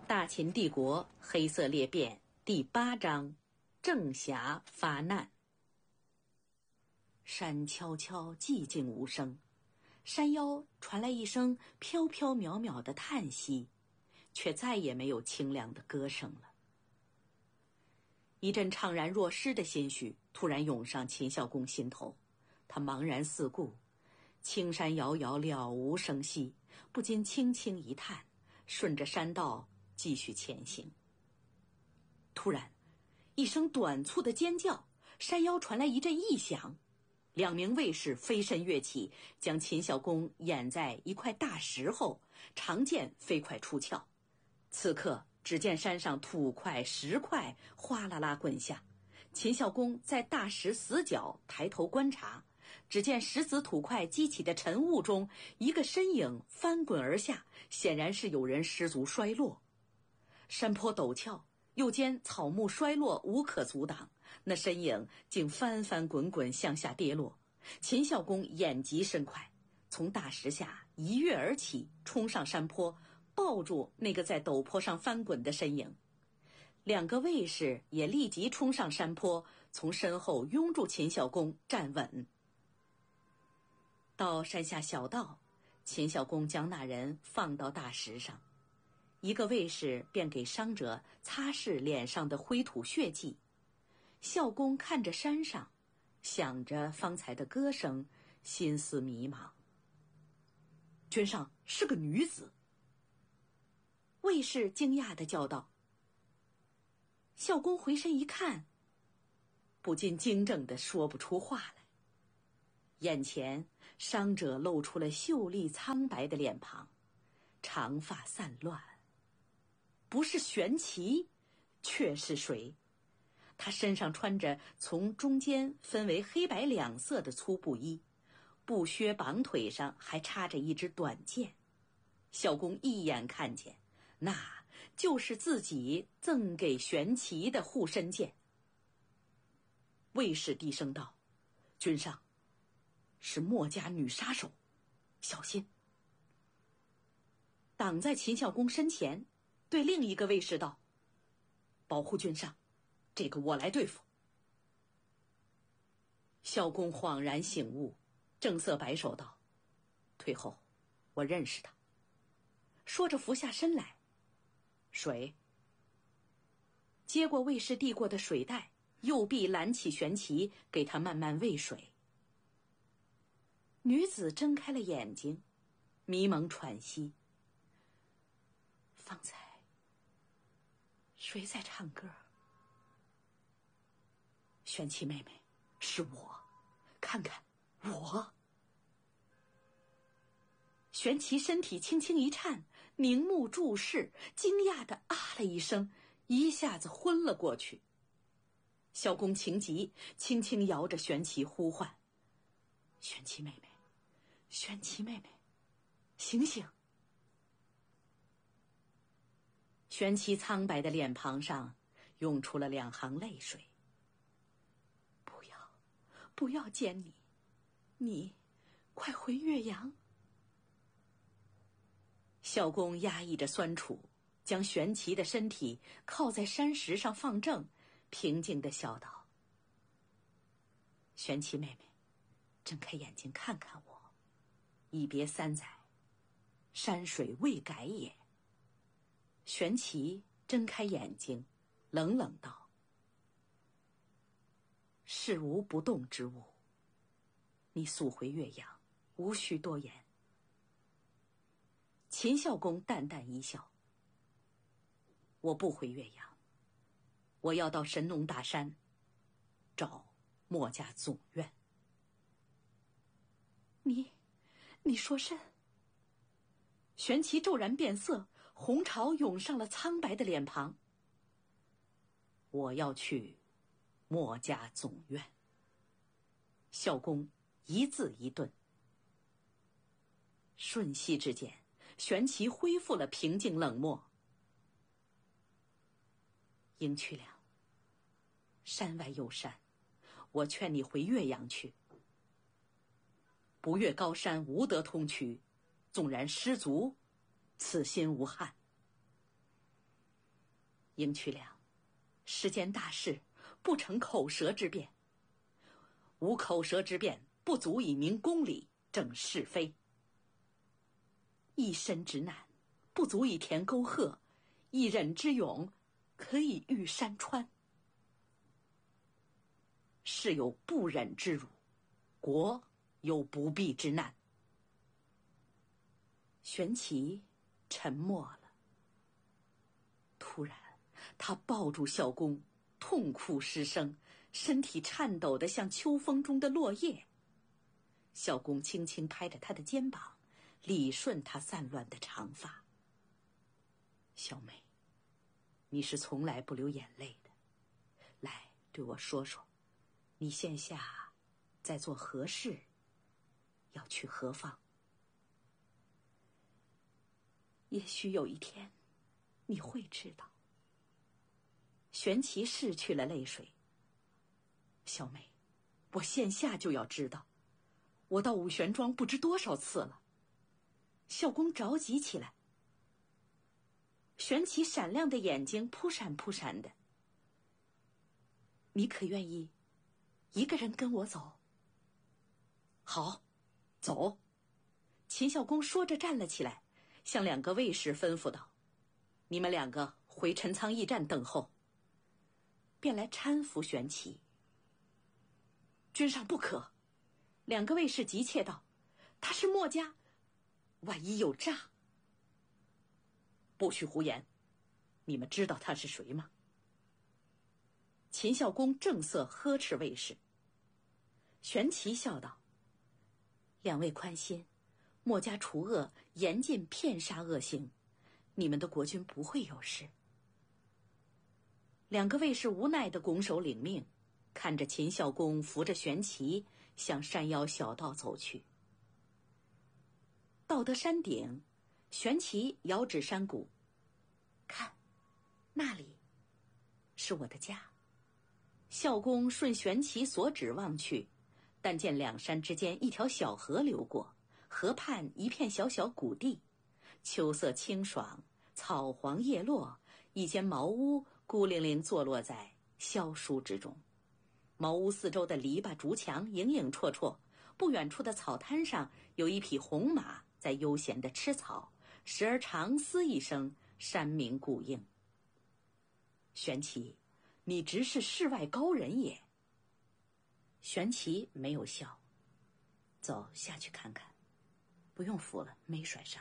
大秦帝国黑色裂变第8章：郑侠发难。山悄悄，寂静无声，山腰传来一声飘飘渺渺的叹息，却再也没有清凉的歌声了。一阵怅然若失的心绪突然涌上秦孝公心头，他茫然四顾，青山遥遥，了无声息，不禁轻轻一叹，顺着山道继续前行。突然一声短促的尖叫，山腰传来一阵异响，2名卫士飞身跃起，将秦孝公掩在一块大石后，长剑飞快出鞘。此刻只见山上土块石块哗啦啦滚下，秦孝公在大石死角抬头观察，只见石子土块激起的尘雾中，一个身影翻滚而下，显然是有人失足摔落。山坡陡峭，又见草木衰落无可阻挡，那身影竟翻翻滚滚向下跌落。秦孝公眼疾身快，从大石下一跃而起，冲上山坡，抱住那个在陡坡上翻滚的身影。2个卫士也立即冲上山坡，从身后拥住秦孝公站稳。到山下小道，秦孝公将那人放到大石上，一个卫士便给伤者擦拭脸上的灰土血迹。孝公看着山上，想着方才的歌声，心思迷茫。君上是个女子。卫士惊讶地叫道。孝公回身一看，不禁惊怔地说不出话来。眼前伤者露出了秀丽苍白的脸庞，长发散乱，不是玄奇，却是谁？他身上穿着从中间分为黑白2色的粗布衣，布靴绑腿上还插着一支短剑。孝公一眼看见，那就是自己赠给玄奇的护身剑。卫士低声道：君上，是墨家女杀手，小心。挡在秦孝公身前，对另一个卫士道：保护君上，这个我来对付。孝公恍然醒悟，正色摆手道：退后，我认识他。说着俯下身来。水。接过卫士递过的水袋，右臂揽起玄奇，给他慢慢喂水。女子睁开了眼睛，迷蒙喘息。方才谁在唱歌？玄奇妹妹，是我，看看我。玄奇身体轻轻一颤，凝目注视，惊讶地啊了一声，一下子昏了过去。孝公情急，轻轻摇着玄奇呼唤：玄奇妹妹，玄奇妹妹，醒醒。玄奇苍白的脸庞上涌出了2行泪水。不要见你，你快回岳阳。孝公压抑着酸楚，将玄奇的身体靠在山石上放正，平静地笑道：玄奇妹妹，睁开眼睛看看我，一别3载，山水未改也。玄奇睁开眼睛，冷冷道：事无不动之物，你速回岳阳，无需多言。秦孝公淡淡一笑：我不回岳阳，我要到神农大山找墨家总院。你说甚？玄奇骤然变色，红潮涌上了苍白的脸庞。我要去墨家总院。孝公一字一顿。瞬息之间，玄奇恢复了平静冷漠。赢去了，山外有山，我劝你回岳阳去。不越高山，无得通衢，纵然失足，此心无憾。 赢渠良，世间大事，不成口舌之辩。无口舌之辩，不足以明公理，正是非。一身之难，不足以填沟壑；一忍之勇，可以御山川。世有不忍之辱，国有不避之难。玄奇沉默了。突然，他抱住孝公，痛哭失声，身体颤抖得像秋风中的落叶。孝公轻轻拍着他的肩膀，理顺他散乱的长发。小妹，你是从来不流眼泪的，来对我说说，你现下在做何事，要去何方？也许有一天你会知道。玄奇拭去了泪水。小妹，我现下就要知道，我到武玄庄不知多少次了。孝公着急起来。玄奇闪亮的眼睛扑闪扑闪的。你可愿意一个人跟我走？好，走。秦孝公说着站了起来，向两个卫士吩咐道：你们两个回陈仓驿站等候。便来搀扶玄奇。君上不可！两个卫士急切道：他是墨家，万一有诈。不许胡言！你们知道他是谁吗？秦孝公正色呵斥卫士。玄奇笑道：两位宽心，墨家除恶，严禁骗杀恶行，你们的国君不会有事。两个卫士无奈地拱手领命，看着秦孝公扶着玄奇向山腰小道走去。到得山顶，玄奇遥指山谷，看，那里是我的家。孝公顺玄奇所指望去，但见两山之间一条小河流过，河畔一片小小谷地，秋色清爽，草黄叶落，一间茅屋孤零零坐落在萧疏之中。茅屋四周的篱笆竹墙影影绰绰，不远处的草滩上有一匹红马在悠闲地吃草，时而长嘶一声，山鸣谷应。玄奇，你直是世外高人也。玄奇没有笑。走，下去看看。不用扶了，没甩伤。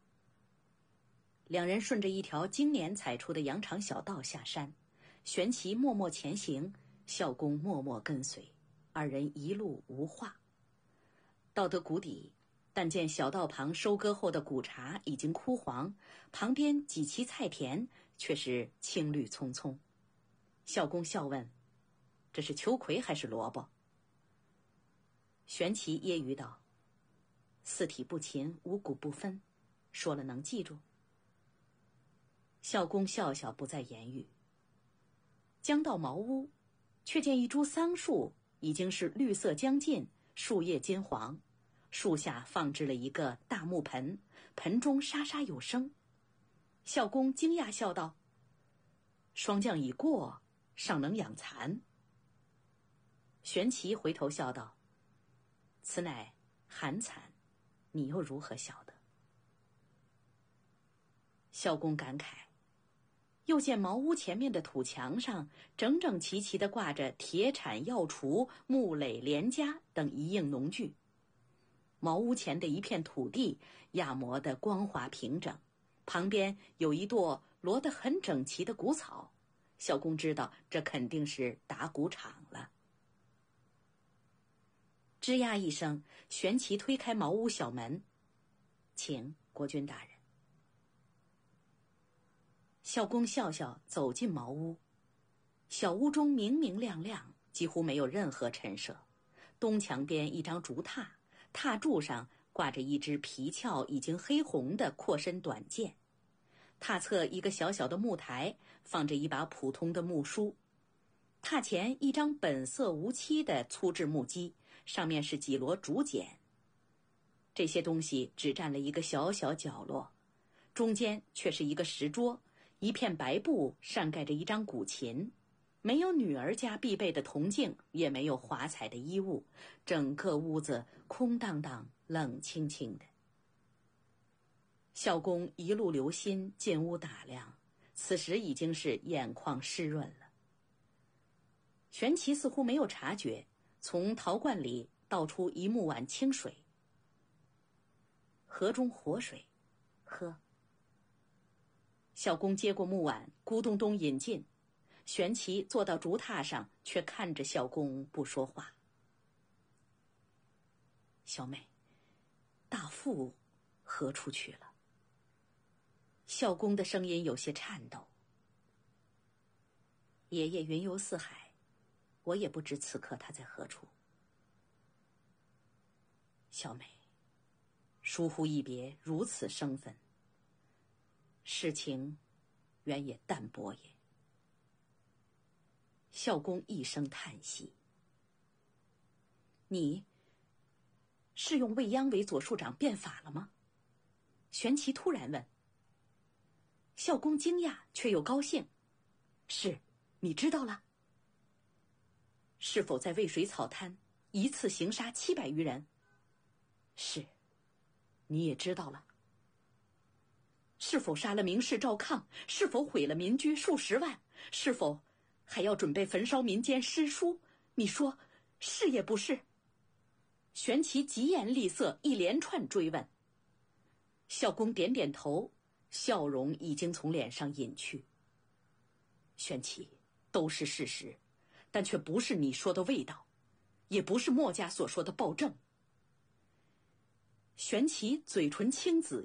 两人顺着一条今年踩出的羊肠小道下山，玄奇默默前行，孝公默默跟随，二人一路无话。到得谷底，但见小道旁收割后的谷茬已经枯黄，旁边几畦菜田却是青绿葱葱。孝公笑问：这是秋葵还是萝卜？玄奇揶揄道：四体不勤，五谷不分，说了能记住？孝公笑笑不再言语。将到茅屋，却见一株桑树已经是绿色将尽，树叶金黄，树下放置了一个大木盆，盆中沙沙有声。孝公惊讶笑道：霜降已过，尚能养蚕。玄奇回头笑道：此乃寒蚕，你又如何晓得？孝公感慨，又见茅屋前面的土墙上整整齐齐地挂着铁铲、药锄、木垒、镰夹等一应农具。茅屋前的一片土地压磨得光滑平整，旁边有一垛摞得很整齐的谷草。孝公知道这肯定是打谷场了。吱呀一声，玄奇推开茅屋小门：请国君大人。孝公笑笑走进茅屋，小屋中明明亮亮，几乎没有任何陈设。东墙边一张竹榻，榻柱上挂着一只皮鞘已经黑红的阔身短剑。榻侧一个小小的木台，放着一把普通的木梳。榻前一张本色无漆的粗制木屐，上面是几摞竹简。这些东西只占了一个小小角落，中间却是一个石桌， 一片白布扇盖着一张古琴，没有女儿家必备的铜镜，也没有华彩的衣物，整个屋子空荡荡、冷清清的。孝公一路留心进屋打量，此时已经是眼眶湿润了。玄奇似乎没有察觉，从陶罐里倒出一木碗清水。河中活水，喝。孝公接过木碗，咕咚咚饮尽。玄奇坐到竹榻上，却看着孝公不说话。小妹，大父何处去了？孝公的声音有些颤抖。爷爷云游四海，我也不知此刻他在何处。小妹，疏忽一别，如此生分，事情原也淡薄也。孝公一声叹息。你是用未央为左庶长变法了吗？玄奇突然问。孝公惊讶却又高兴。是，你知道了？是否在渭水草滩一次行杀700余人？是，你也知道了。是否杀了名士赵抗？是否毁了民居数十万？是否还要准备焚烧民间诗书？你说是也不是？玄奇疾言厉色，一连串追问。孝公点点头，笑容已经从脸上隐去。玄奇，都是事实，但却不是你说的味道，也不是墨家所说的暴政。玄奇嘴唇青紫，